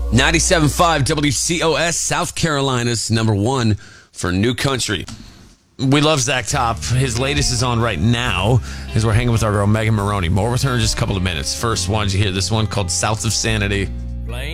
97.5 WCOS, South Carolina's number one for new country. We love Zach Top. His latest is on right now as we're hanging with our girl Megan Maroney. More with her in just a couple of minutes. First, why don't you hear this one called South of Sanity?